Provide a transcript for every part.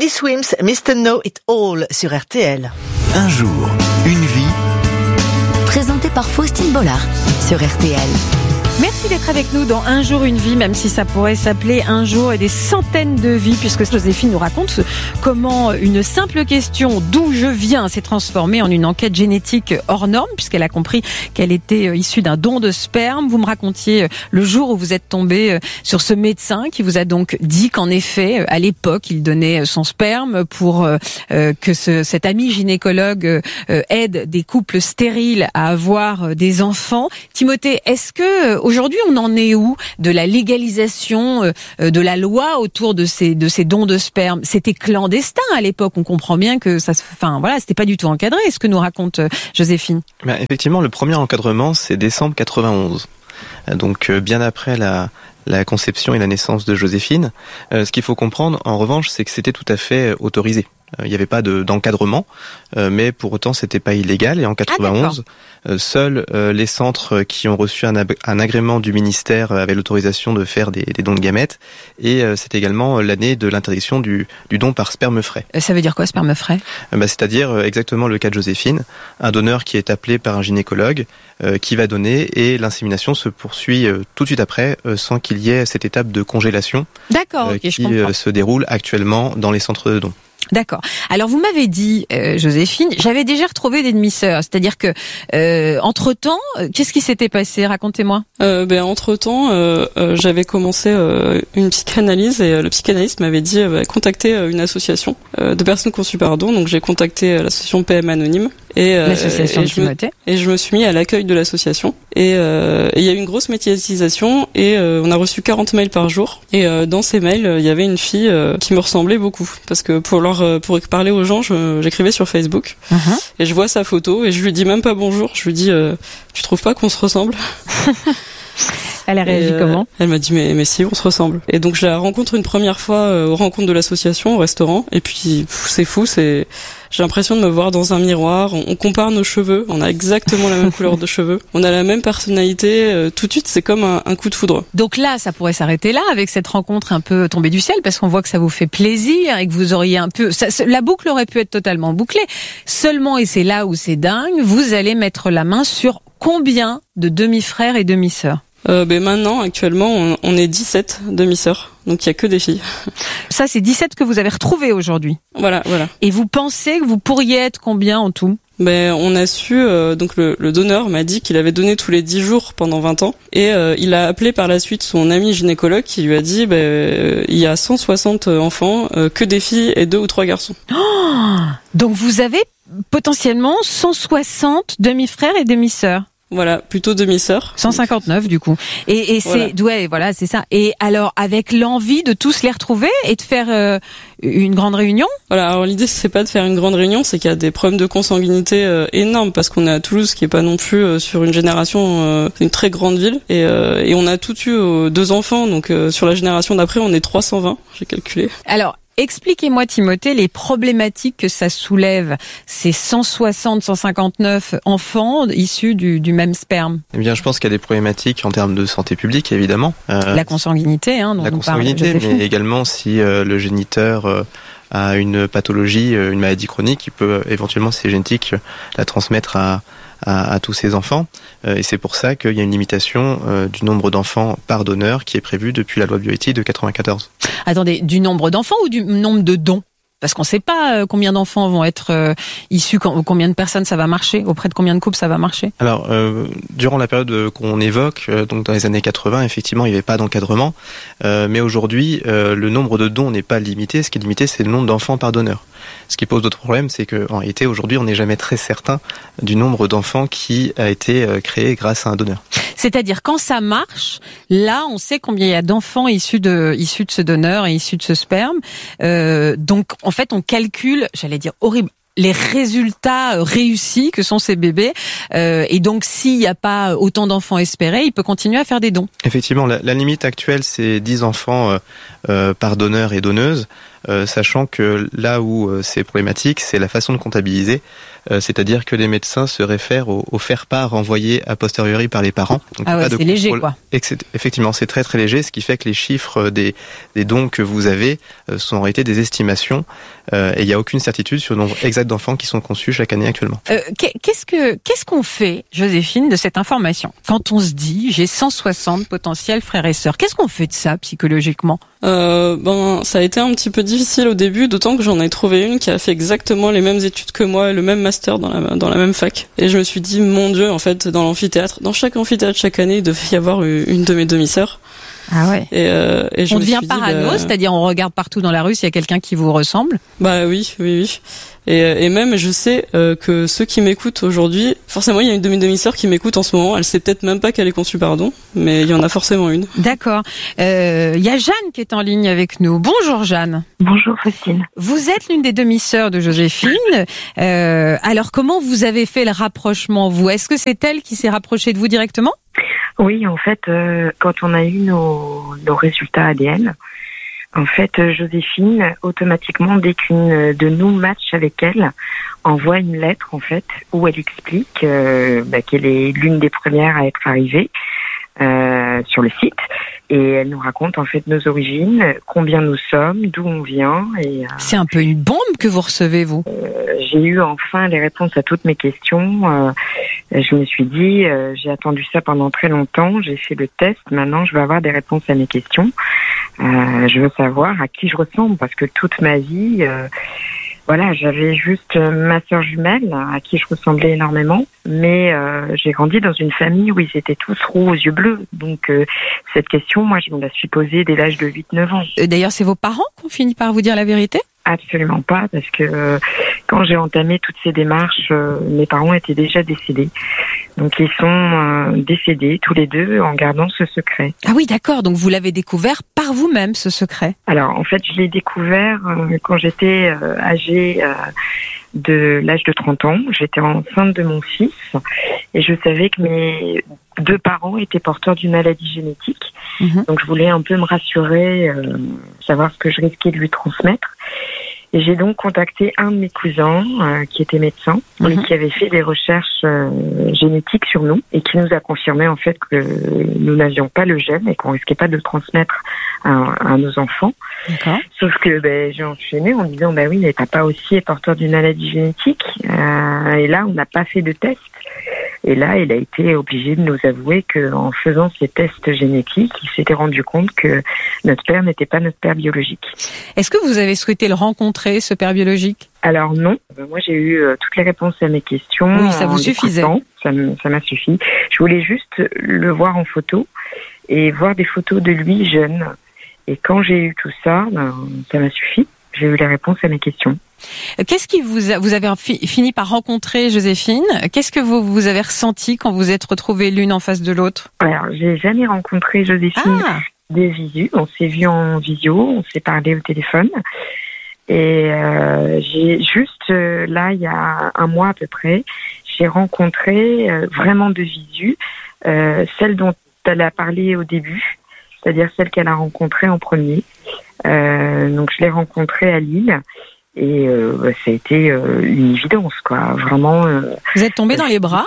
Teddy Swims, Mr. Know It All sur RTL. Un jour, une vie. Présenté par Faustine Bollard sur RTL. Merci d'être avec nous dans Un jour une vie, même si ça pourrait s'appeler Un jour et des centaines de vies, puisque Joséphine nous raconte comment une simple question d'où je viens s'est transformée en une enquête génétique hors norme, puisqu'elle a compris qu'elle était issue d'un don de sperme. Vous me racontiez le jour où vous êtes tombé sur ce médecin qui vous a donc dit qu'en effet, à l'époque, il donnait son sperme pour que cet ami gynécologue aide des couples stériles à avoir des enfants. Timothée, est-ce que aujourd'hui, on en est où de la légalisation de la loi autour de ces dons de sperme? C'était clandestin à l'époque. On comprend bien que c'était pas du tout encadré. Ce que nous raconte Joséphine. Effectivement, le premier encadrement, c'est décembre 91. Donc bien après la conception et la naissance de Joséphine. Ce qu'il faut comprendre, en revanche, c'est que c'était tout à fait autorisé. Il n'y avait pas d'encadrement, mais pour autant c'était pas illégal. Et en 91, seuls les centres qui ont reçu un agrément du ministère avaient l'autorisation de faire des dons de gamètes. Et c'est également l'année de l'interdiction du don par sperme frais. Ça veut dire quoi, sperme frais? C'est-à-dire exactement le cas de Joséphine, un donneur qui est appelé par un gynécologue qui va donner, et l'insémination se poursuit tout de suite après sans qu'il y ait cette étape de congélation qui se déroule actuellement dans les centres de dons. D'accord. Alors vous m'avez dit, Joséphine, j'avais déjà retrouvé des demi-sœurs. C'est-à-dire que entre-temps, qu'est-ce qui s'était passé? Racontez-moi. Entre-temps, j'avais commencé une psychanalyse, et le psychanalyste m'avait dit contacter une association de personnes conçues par don. Donc j'ai contacté l'association PM Anonyme. L'association Timothée. Et je me suis mis à l'accueil de l'association. Et il y a eu une grosse médiatisation, et on a reçu 40 mails par jour. Et dans ces mails, il y avait une fille qui me ressemblait beaucoup. Parce que pour parler aux gens, j'écrivais sur Facebook. Et je vois sa photo, et je lui dis même pas bonjour. Je lui dis, tu trouves pas qu'on se ressemble? Elle a réagi comment? Elle m'a dit mais si, on se ressemble. Et donc je la rencontre une première fois aux rencontres de l'association, au restaurant. Et puis c'est fou, j'ai l'impression de me voir dans un miroir. On compare nos cheveux, on a exactement la même couleur de cheveux, on a la même personnalité. Tout de suite, c'est comme un coup de foudre. Donc là, ça pourrait s'arrêter là avec cette rencontre un peu tombée du ciel, parce qu'on voit que ça vous fait plaisir et que vous auriez un peu... la boucle aurait pu être totalement bouclée. Seulement, et c'est là où c'est dingue, vous allez mettre la main sur combien de demi-frères et demi-sœurs? Maintenant, actuellement, on est 17 demi-sœurs. Donc il y a que des filles. Ça, c'est 17 que vous avez retrouvés aujourd'hui. Voilà. Et vous pensez que vous pourriez être combien en tout? On a su, donc le donneur m'a dit qu'il avait donné tous les 10 jours pendant 20 ans. Et il a appelé par la suite son ami gynécologue qui lui a dit, il y a 160 enfants, que des filles et 2 ou 3 garçons. Oh, donc vous avez potentiellement 160 demi-frères et demi-sœurs. Voilà, plutôt demi-sœurs. 159 du coup. Et c'est c'est ça. Et alors avec l'envie de tous les retrouver et de faire une grande réunion? Voilà, alors l'idée c'est pas de faire une grande réunion, c'est qu'il y a des problèmes de consanguinité énormes, parce qu'on est à Toulouse, qui est pas non plus sur une génération, une très grande ville, et on a tout eu 2 enfants, donc sur la génération d'après on est 320, j'ai calculé. Alors expliquez-moi, Timothée, les problématiques que ça soulève, ces 160, 159 enfants issus du même sperme. Eh bien, je pense qu'il y a des problématiques en termes de santé publique, évidemment. La consanguinité, dont la on consanguinité, parle, mais également si le géniteur a une pathologie, une maladie chronique, il peut éventuellement, si c'est génétique, la transmettre à tous ces enfants. Et c'est pour ça qu'il y a une limitation du nombre d'enfants par donneur qui est prévue depuis la loi bioéthique de 94. Attendez, du nombre d'enfants ou du nombre de dons? Parce qu'on ne sait pas combien d'enfants vont être issus, combien de personnes ça va marcher, auprès de combien de couples ça va marcher. Alors, durant la période qu'on évoque, donc dans les années 80, effectivement, il n'y avait pas d'encadrement. Mais aujourd'hui, le nombre de dons n'est pas limité. Ce qui est limité, c'est le nombre d'enfants par donneur. Ce qui pose d'autres problèmes, c'est qu'en réalité, aujourd'hui, on n'est jamais très certain du nombre d'enfants qui a été créé grâce à un donneur. C'est-à-dire, quand ça marche, là, on sait combien il y a d'enfants issus de ce donneur et issus de ce sperme. Donc, en fait, on calcule, j'allais dire horrible, les résultats réussis que sont ces bébés. Et donc, s'il n'y a pas autant d'enfants espérés, il peut continuer à faire des dons. Effectivement, la limite actuelle, c'est 10 enfants par donneur et donneuse. sachant que là où c'est problématique, c'est la façon de comptabiliser, c'est-à-dire que les médecins se réfèrent au faire-part envoyé a posteriori par les parents. Donc, c'est léger, quoi. Effectivement, c'est très très léger, ce qui fait que les chiffres des dons que vous avez sont en réalité des estimations, et il n'y a aucune certitude sur le nombre exact d'enfants qui sont conçus chaque année actuellement. Qu'est-ce qu'on fait, Joséphine, de cette information? Quand on se dit, j'ai 160 potentiels frères et sœurs, qu'est-ce qu'on fait de ça psychologiquement? Ça a été un petit peu difficile au début, d'autant que j'en ai trouvé une qui a fait exactement les mêmes études que moi, le même master dans la même fac. Et je me suis dit, mon Dieu, en fait, dans chaque amphithéâtre chaque année, il devait y avoir une de mes demi-sœurs. Ah ouais. Et je on me devient suis parano, dit, c'est-à-dire on regarde partout dans la rue s'il y a quelqu'un qui vous ressemble. Bah oui. Et même je sais que ceux qui m'écoutent aujourd'hui, forcément il y a une de mes demi-sœurs qui m'écoute en ce moment. Elle sait peut-être même pas qu'elle est conçue par don, mais il y en a forcément une. D'accord. Il y a Jeanne qui est en ligne avec nous. Bonjour Jeanne. Bonjour Faustine. Vous êtes l'une des demi-sœurs de Joséphine. Alors comment vous avez fait le rapprochement, vous? Est-ce que c'est elle qui s'est rapprochée de vous directement? Oui, en fait, quand on a eu nos résultats ADN, en fait, Joséphine, automatiquement, dès qu'une de nous match avec elle, envoie une lettre, en fait, où elle explique qu'elle est l'une des premières à être arrivée sur le site. Et elle nous raconte, en fait, nos origines, combien nous sommes, d'où on vient. C'est un peu une bombe que vous recevez, vous. J'ai eu enfin les réponses à toutes mes questions. Je me suis dit, j'ai attendu ça pendant très longtemps, j'ai fait le test, maintenant je vais avoir des réponses à mes questions. Je veux savoir à qui je ressemble, parce que toute ma vie, j'avais juste ma sœur jumelle, à qui je ressemblais énormément, mais j'ai grandi dans une famille où ils étaient tous roux aux yeux bleus. Donc cette question, moi je me la suis posée dès l'âge de 8-9 ans. D'ailleurs, c'est vos parents qui ont fini par vous dire la vérité? Absolument pas, parce que quand j'ai entamé toutes ces démarches, mes parents étaient déjà décédés. Donc ils sont décédés tous les deux en gardant ce secret. Ah oui, d'accord, donc vous l'avez découvert par vous-même, ce secret. Alors en fait, je l'ai découvert quand j'étais âgée de l'âge de 30 ans. J'étais enceinte de mon fils et je savais que mes deux parents étaient porteurs d'une maladie génétique. Donc je voulais un peu me rassurer, savoir ce que je risquais de lui transmettre. Et j'ai donc contacté un de mes cousins qui était médecin et qui avait fait des recherches génétiques sur nous et qui nous a confirmé en fait que nous n'avions pas le gène et qu'on risquait pas de le transmettre à nos enfants. D'accord. Sauf que j'ai enchaîné en disant oui, mais papa aussi est porteur d'une maladie génétique. Et là, on n'a pas fait de test. Et là, il a été obligé de nous avouer qu'en faisant ces tests génétiques, il s'était rendu compte que notre père n'était pas notre père biologique. Est-ce que vous avez souhaité le rencontrer, ce père biologique? Alors non, moi j'ai eu toutes les réponses à mes questions. Oui, ça vous suffisait. Ça m'a suffi. Je voulais juste le voir en photo et voir des photos de lui jeune. Et quand j'ai eu tout ça, ça m'a suffi. J'ai eu les réponses à mes questions. Qu'est-ce qui vous avez fini par rencontrer Joséphine? Qu'est-ce que vous avez ressenti quand vous êtes retrouvés l'une en face de l'autre? Alors, j'ai jamais rencontré Joséphine de visu. On s'est vu en visio, on s'est parlé au téléphone. Et j'ai juste, là, il y a un mois à peu près, j'ai rencontré vraiment de visu celle dont elle a parlé au début, c'est-à-dire celle qu'elle a rencontrée en premier. Donc, je l'ai rencontrée à Lille. Et ça a été une évidence, quoi. Vraiment. Vous êtes tombés dans les bras?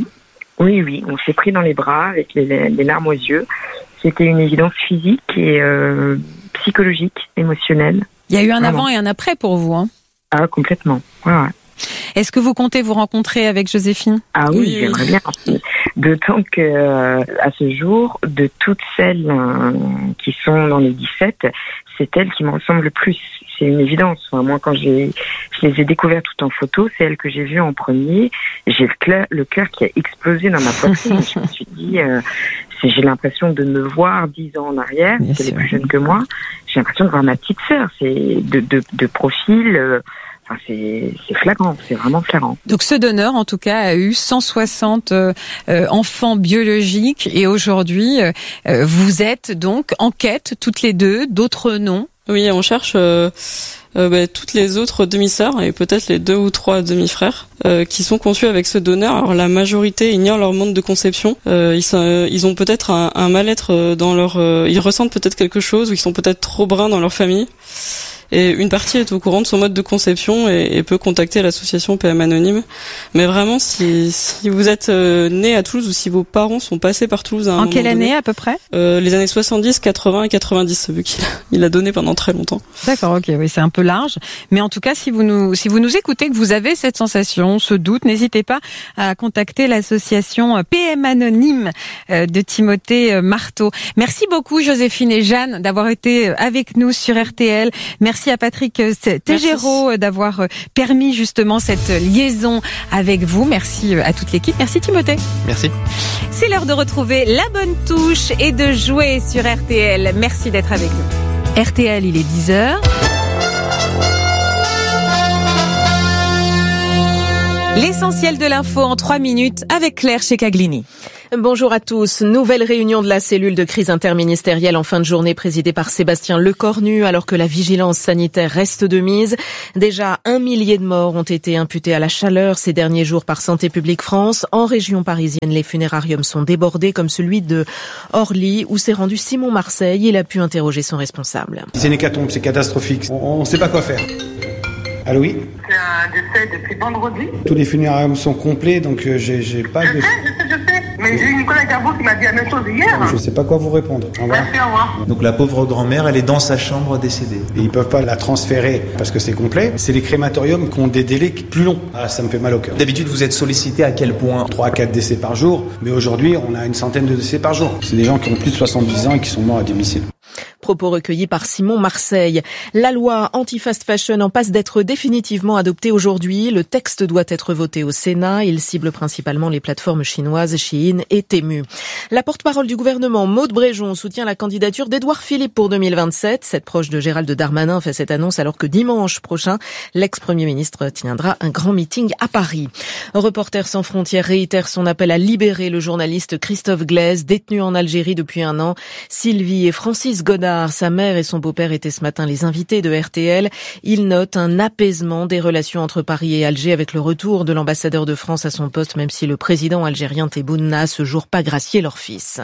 Oui, on s'est pris dans les bras avec les larmes aux yeux. C'était une évidence physique et psychologique, émotionnelle. Il y a eu un avant et un après pour vous, hein? Ah, complètement. Ouais. Est-ce que vous comptez vous rencontrer avec Joséphine? Ah oui, j'aimerais bien. D'autant que à ce jour, de toutes celles qui sont dans les 17, c'est elle qui me ressemble le plus. C'est une évidence. Enfin, moi, quand je les ai découvertes toutes en photo, c'est elle que j'ai vue en premier. J'ai le cœur qui a explosé dans ma poitrine. Je me suis dit, j'ai l'impression de me voir 10 ans en arrière. Elle est plus jeune que moi. J'ai l'impression de voir ma petite sœur. C'est de profil. C'est flagrant, c'est vraiment flagrant. Donc ce donneur, en tout cas, a eu 160 enfants biologiques et aujourd'hui, vous êtes donc en quête, toutes les deux, d'autres noms. Oui, on cherche toutes les autres demi-sœurs et peut-être les 2 ou 3 demi-frères qui sont conçus avec ce donneur. Alors la majorité ignore leur monde de conception. Ils ont peut-être un mal-être dans leur... ils ressentent peut-être quelque chose ou ils sont peut-être trop bruns dans leur famille. Et une partie est au courant de son mode de conception et peut contacter l'association PM Anonyme. Mais vraiment, si vous êtes né à Toulouse ou si vos parents sont passés par Toulouse à un moment En quelle année donné, à peu près? Les années 70, 80 et 90, vu qu'il a donné pendant très longtemps. D'accord, ok, oui, c'est un peu large. Mais en tout cas, si vous nous écoutez, que vous avez cette sensation, ce doute, n'hésitez pas à contacter l'association PM Anonyme de Timothée Marteau. Merci beaucoup Joséphine et Jeanne d'avoir été avec nous sur RTL. Merci à Patrick Tégéraud d'avoir permis justement cette liaison avec vous. Merci à toute l'équipe. Merci Timothée. Merci. C'est l'heure de retrouver la bonne touche et de jouer sur RTL. Merci d'être avec nous. RTL, il est 10h. L'essentiel de l'info en 3 minutes avec Claire Checaglini. Bonjour à tous. Nouvelle réunion de la cellule de crise interministérielle en fin de journée présidée par Sébastien Lecornu alors que la vigilance sanitaire reste de mise. Déjà 1 millier de morts ont été imputés à la chaleur ces derniers jours par Santé publique France. En région parisienne, les funérariums sont débordés comme celui de Orly où s'est rendu Simon Marseille. Il a pu interroger son responsable. C'est une hécatombe, c'est catastrophique. On ne sait pas quoi faire. Allô, oui ? C'est un décès depuis vendredi. Tous les funérariums sont complets, donc j'ai pas de... Je sais. Mais j'ai eu Nicolas Garbeau qui m'a dit la même chose hier. Je sais pas quoi vous répondre. Au revoir. Merci, au revoir. Donc la pauvre grand-mère, elle est dans sa chambre décédée. Et ils peuvent pas la transférer parce que c'est complet. C'est les crématoriums qui ont des délais plus longs. Ah, ça me fait mal au cœur. D'habitude, vous êtes sollicité à quel point ? 3 à 4 décès par jour. Mais aujourd'hui, on a une centaine de décès par jour. C'est des gens qui ont plus de 70 ans et qui sont morts à domicile. Propos recueillis par Simon Marseille. La loi anti-fast fashion en passe d'être définitivement adoptée aujourd'hui. Le texte doit être voté au Sénat. Il cible principalement les plateformes chinoises Shein et Temu. La porte-parole du gouvernement, Maude Bréjon, soutient la candidature d'Édouard Philippe pour 2027. Cette proche de Gérald Darmanin fait cette annonce alors que dimanche prochain, l'ex-premier ministre tiendra un grand meeting à Paris. Reporters sans frontières réitère son appel à libérer le journaliste Christophe Glaise, détenu en Algérie depuis 1 an. Sylvie et Francis Godard, sa mère et son beau-père étaient ce matin les invités de RTL. Ils notent un apaisement des relations entre Paris et Alger avec le retour de l'ambassadeur de France à son poste, même si le président algérien Tebboune n'a à ce jour pas gracié leur fils.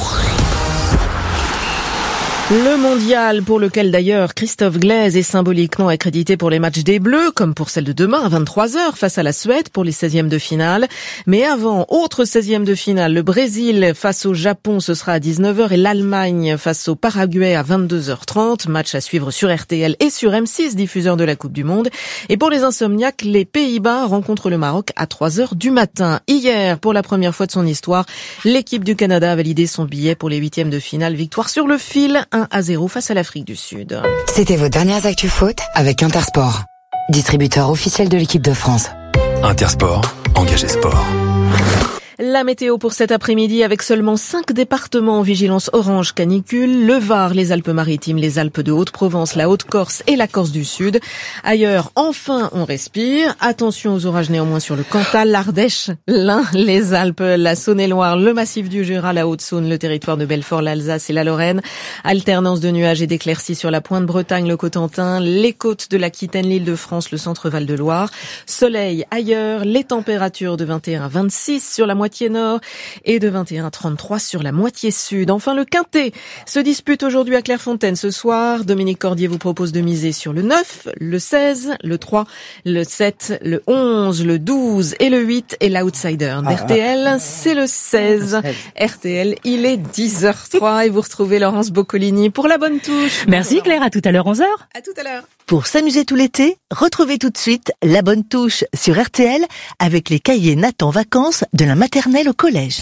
Le mondial, pour lequel d'ailleurs Christophe Glaise est symboliquement accrédité pour les matchs des Bleus, comme pour celle de demain à 23h face à la Suède pour les 16e de finale. Mais avant, autre 16e de finale, le Brésil face au Japon, ce sera à 19h et l'Allemagne face au Paraguay à 22h30. Match à suivre sur RTL et sur M6, diffuseur de la Coupe du Monde. Et pour les insomniaques, les Pays-Bas rencontrent le Maroc à 3h du matin. Hier, pour la première fois de son histoire, l'équipe du Canada a validé son billet pour les 8e de finale. Victoire sur le fil, 1-0 face à l'Afrique du Sud. C'était vos dernières actus foot avec Intersport, distributeur officiel de l'équipe de France. Intersport, engagé sport. La météo pour cet après-midi avec seulement 5 départements en vigilance orange canicule, le Var, les Alpes-Maritimes, les Alpes de Haute-Provence, la Haute-Corse et la Corse du Sud. Ailleurs, enfin, on respire. Attention aux orages néanmoins sur le Cantal, l'Ardèche, l'Ain, les Alpes, la Saône-et-Loire, le massif du Jura, la Haute-Saône, le territoire de Belfort, l'Alsace et la Lorraine. Alternance de nuages et d'éclaircies sur la Pointe-Bretagne, le Cotentin, les côtes de l'Aquitaine, l'Île-de-France, le centre Val-de-Loire. Soleil ailleurs, les températures de 21 à 26 sur la moitié nord et de 21 à 33 sur la moitié sud. Enfin, le Quintet se dispute aujourd'hui à Clairefontaine ce soir. Dominique Cordier vous propose de miser sur le 9, le 16, le 3, le 7, le 11, le 12 et le 8 et l'outsider d'RTL, c'est le 16. RTL, il est 10h03 et vous retrouvez Laurence Boccolini pour la bonne touche. Merci Claire, à tout à l'heure 11h. À tout à l'heure. Pour s'amuser tout l'été, retrouvez tout de suite la bonne touche sur RTL avec les cahiers Nathan Vacances de la maternelle au collège.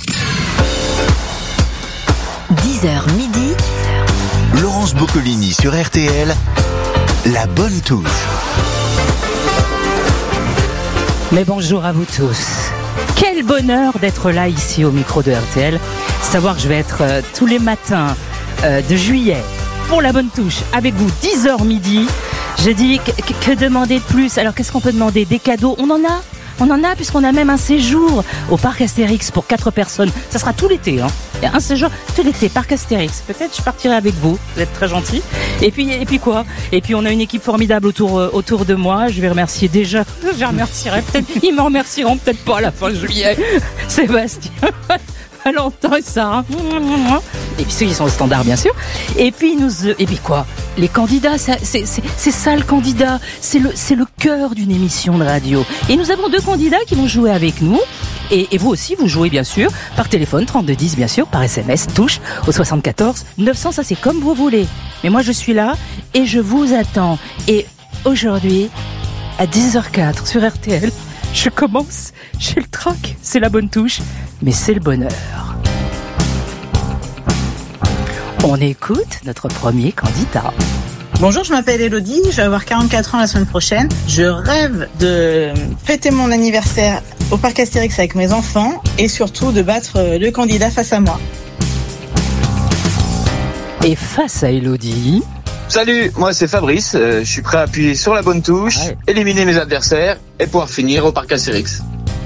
10h midi. Laurence Boccolini sur RTL, la bonne touche. Mais bonjour à vous tous. Quel bonheur d'être là ici au micro de RTL. Savoir que je vais être tous les matins de juillet pour la bonne touche avec vous 10h midi. Je dis que demander de plus? Alors qu'est-ce qu'on peut demander? Des cadeaux? On en a puisqu'on a même un séjour au parc Astérix pour 4 personnes. Ça sera tout l'été, hein. Un séjour tout l'été, parc Astérix. Peut-être je partirai avec vous. Vous êtes très gentils. Et puis quoi? Et puis on a une équipe formidable autour de moi. Je vais remercier déjà. Je remercierai peut-être. Ils me remercieront peut-être pas à la fin de juillet. Sébastien. Valentin et Sarah. Et puis ceux qui sont au standard, bien sûr. Et puis quoi? Les candidats, c'est ça le candidat. C'est le cœur d'une émission de radio. Et nous avons 2 candidats qui vont jouer avec nous. Et vous aussi, vous jouez bien sûr par téléphone 3210, bien sûr, par SMS, touche au 74 900. Ça, c'est comme vous voulez. Mais moi, je suis là et je vous attends. Et aujourd'hui, à 10h04 sur RTL, je commence. J'ai le trac. C'est la bonne touche, mais c'est le bonheur. On écoute notre premier candidat. Bonjour, je m'appelle Elodie, je vais avoir 44 ans la semaine prochaine. Je rêve de fêter mon anniversaire au parc Astérix avec mes enfants et surtout de battre le candidat face à moi. Et face à Elodie... Salut, moi c'est Fabrice, je suis prêt à appuyer sur la bonne touche, éliminer mes adversaires et pouvoir finir au parc Astérix.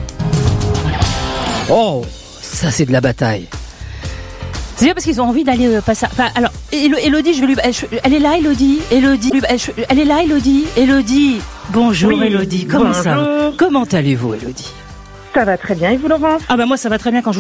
Oh, ça c'est de la bataille. C'est bien parce qu'ils ont envie d'aller passer... Enfin, alors, Elodie, je vais lui... Elle est là, Elodie. Elle est là, Elodie. Elodie. Bonjour, oui, Elodie. Comment ça va? Comment allez-vous, Elodie? Ça va très bien. Et vous, Laurence? Ah bah moi, ça va très bien quand je